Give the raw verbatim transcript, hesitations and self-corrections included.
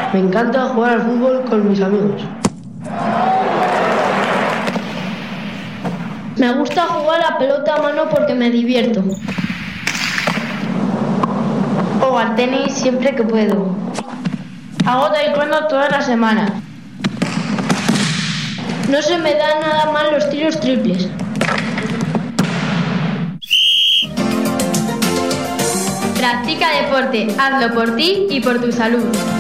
Me encanta jugar al fútbol con mis amigos. Me gusta jugar a pelota a mano porque me divierto. Juego al tenis siempre que puedo. Hago taekwondo todas las semanas. No se me dan nada mal los tiros triples. Practica deporte, hazlo por ti y por tu salud.